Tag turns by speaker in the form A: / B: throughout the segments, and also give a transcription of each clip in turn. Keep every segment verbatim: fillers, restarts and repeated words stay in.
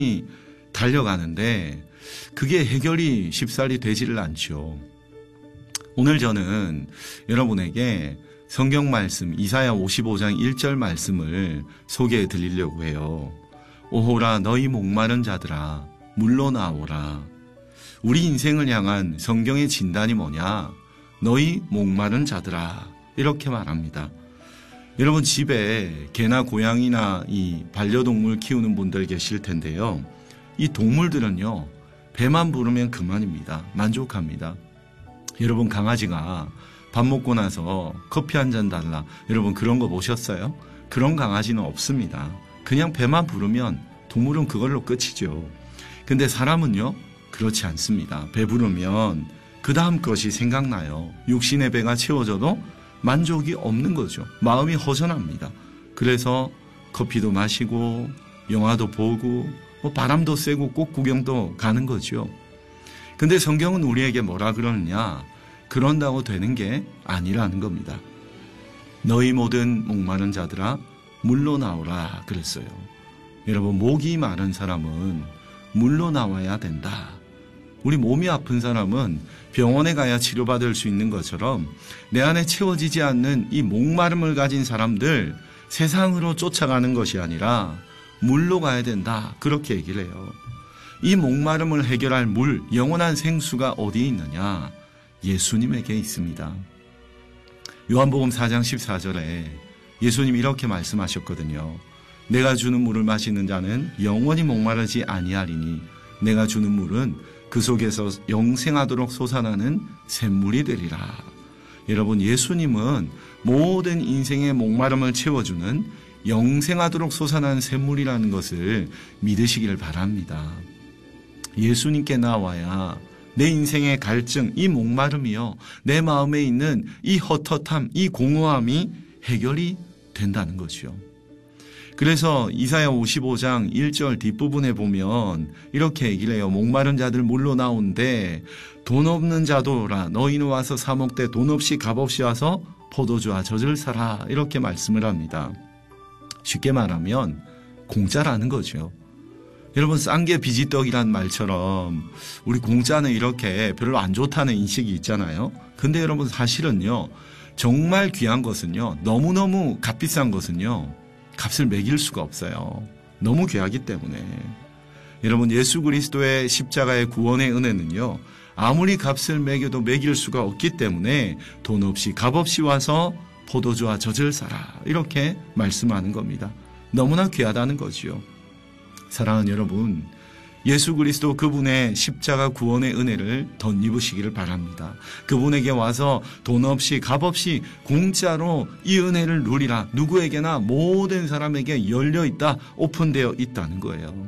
A: 달려가는데 그게 해결이 쉽사리 되지를 않죠. 오늘 저는 여러분에게 성경 말씀 이사야 오십오 장 일 절 말씀을 소개해 드리려고 해요. 오호라 너희 목마른 자들아 물러나오라. 우리 인생을 향한 성경의 진단이 뭐냐? 너희 목마른 자들아 이렇게 말합니다. 여러분 집에 개나 고양이나 이 반려동물 키우는 분들 계실 텐데요. 이 동물들은요. 배만 부르면 그만입니다. 만족합니다. 여러분 강아지가 밥 먹고 나서 커피 한 잔 달라. 여러분 그런 거 보셨어요? 그런 강아지는 없습니다. 그냥 배만 부르면 동물은 그걸로 끝이죠. 근데 사람은요. 그렇지 않습니다. 배 부르면 그 다음 것이 생각나요. 육신의 배가 채워져도 만족이 없는 거죠. 마음이 허전합니다. 그래서 커피도 마시고 영화도 보고 뭐 바람도 쐬고 꽃 구경도 가는 거죠. 근데 성경은 우리에게 뭐라 그러느냐? 그런다고 되는 게 아니라는 겁니다. 너희 모든 목마른 자들아 물로 나오라 그랬어요. 여러분 목이 마른 사람은 물로 나와야 된다. 우리 몸이 아픈 사람은 병원에 가야 치료받을 수 있는 것처럼 내 안에 채워지지 않는 이 목마름을 가진 사람들 세상으로 쫓아가는 것이 아니라 물로 가야 된다. 그렇게 얘기를 해요. 이 목마름을 해결할 물, 영원한 생수가 어디에 있느냐? 예수님에게 있습니다. 요한복음 사 장 십사 절에 예수님이 이렇게 말씀하셨거든요. 내가 주는 물을 마시는 자는 영원히 목마르지 아니하리니 내가 주는 물은 그 속에서 영생하도록 솟아나는 샘물이 되리라. 여러분 예수님은 모든 인생의 목마름을 채워주는 영생하도록 솟아나는 샘물이라는 것을 믿으시기를 바랍니다. 예수님께 나와야 내 인생의 갈증, 이 목마름이요. 내 마음에 있는 이 헛헛함, 이 공허함이 해결이 된다는 것이요. 그래서 이사야 오십오 장 일 절 뒷부분에 보면 이렇게 얘기를 해요. 목마른 자들 물로 나온데 돈 없는 자도라 너희는 와서 사 먹되 돈 없이 값없이 와서 포도주와 젖을 사라 이렇게 말씀을 합니다. 쉽게 말하면 공짜라는 거죠. 여러분 싼 게 비지떡이란 말처럼 우리 공짜는 이렇게 별로 안 좋다는 인식이 있잖아요. 근데 여러분 사실은요. 정말 귀한 것은요. 너무너무 값비싼 것은요. 값을 매길 수가 없어요. 너무 귀하기 때문에. 여러분 예수 그리스도의 십자가의 구원의 은혜는요. 아무리 값을 매겨도 매길 수가 없기 때문에 돈 없이 값 없이 와서 포도주와 젖을 사라 이렇게 말씀하는 겁니다. 너무나 귀하다는 거지요. 사랑하는 여러분, 예수 그리스도 그분의 십자가 구원의 은혜를 덧입으시기를 바랍니다. 그분에게 와서 돈 없이 값 없이 공짜로 이 은혜를 누리라. 누구에게나 모든 사람에게 열려있다, 오픈되어 있다는 거예요.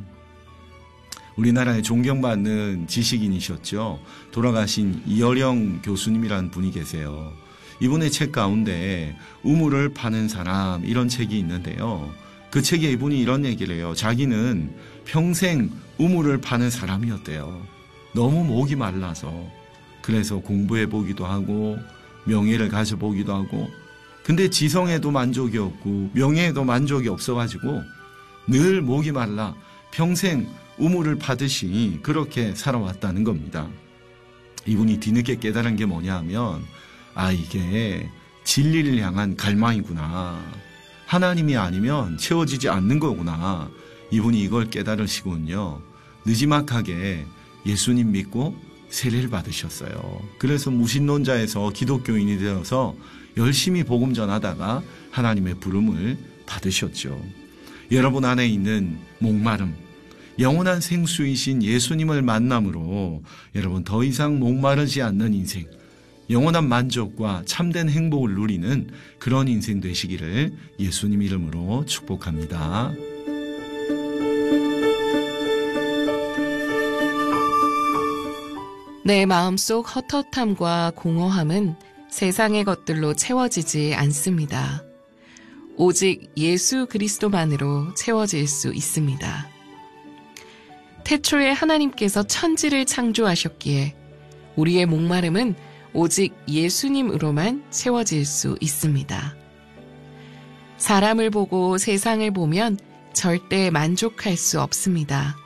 A: 우리나라에 존경받는 지식인이셨죠. 돌아가신 이어령 교수님이라는 분이 계세요. 이분의 책 가운데 우물을 파는 사람 이런 책이 있는데요. 그 책에 이분이 이런 얘기를 해요. 자기는 평생 우물을 파는 사람이었대요. 너무 목이 말라서. 그래서 공부해 보기도 하고 명예를 가져보기도 하고 근데 지성에도 만족이 없고 명예에도 만족이 없어가지고 늘 목이 말라 평생 우물을 파듯이 그렇게 살아왔다는 겁니다. 이분이 뒤늦게 깨달은 게 뭐냐 하면 아 이게 진리를 향한 갈망이구나. 하나님이 아니면 채워지지 않는 거구나. 이분이 이걸 깨달으시군요. 느지막하게 예수님 믿고 세례를 받으셨어요. 그래서 무신론자에서 기독교인이 되어서 열심히 복음 전하다가 하나님의 부름을 받으셨죠. 여러분 안에 있는 목마름, 영원한 생수이신 예수님을 만남으로 여러분 더 이상 목마르지 않는 인생, 영원한 만족과 참된 행복을 누리는 그런 인생 되시기를 예수님 이름으로 축복합니다.
B: 내 마음속 헛헛함과 공허함은 세상의 것들로 채워지지 않습니다. 오직 예수 그리스도만으로 채워질 수 있습니다. 태초에 하나님께서 천지를 창조하셨기에 우리의 목마름은 오직 예수님으로만 채워질 수 있습니다. 사람을 보고 세상을 보면 절대 만족할 수 없습니다.